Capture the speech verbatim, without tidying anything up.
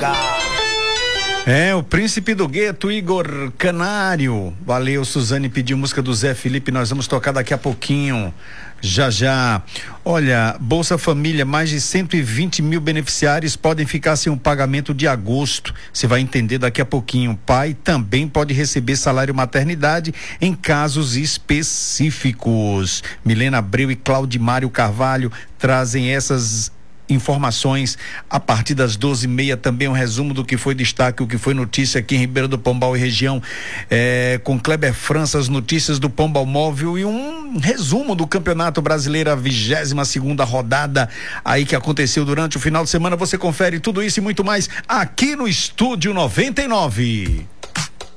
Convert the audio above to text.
H. É, o príncipe do gueto, Igor Canário. Valeu, Suzane pediu música do Zé Felipe, nós vamos tocar daqui a pouquinho, já já. Olha, Bolsa Família, mais de cento e vinte mil beneficiários podem ficar sem o pagamento de agosto. Você vai entender daqui a pouquinho. Pai também pode receber salário maternidade em casos específicos. Milena Abreu e Claudimário Carvalho trazem essas informações a partir das doze e meia, também um resumo do que foi destaque, o que foi notícia aqui em Ribeirão do Pombal e região, é, com Kleber França, as notícias do Pombal Móvel e um resumo do Campeonato Brasileiro, a vigésima segunda rodada aí que aconteceu durante o final de semana. Você confere tudo isso e muito mais aqui no Estúdio noventa e nove.